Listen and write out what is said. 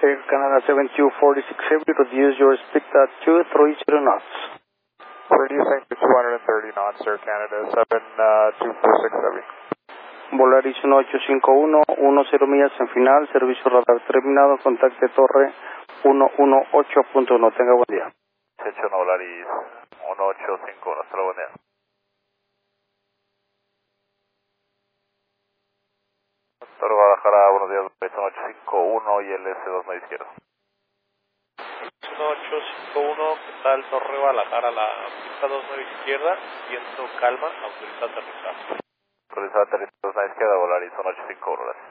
Air Canada 7246 Heavy, reduce your speed at 230 knots. Reducing to 230 knots, Air Canada 7246 Heavy. Volaris 1851, 10 millas en final, servicio radar terminado, contacte torre 118.1, tenga buen día. 81 Volaris 1851, hasta luego, buen día. Torre Guadalajara, buenos días, 1851 y LS2 medio izquierda. 1851, ¿qué tal? Torre Guadalajara, la pista 29 izquierda, viento calma, autoriza aterrizar. Autorizado aterrizar 2 medio izquierda, Volaris 1851, gracias.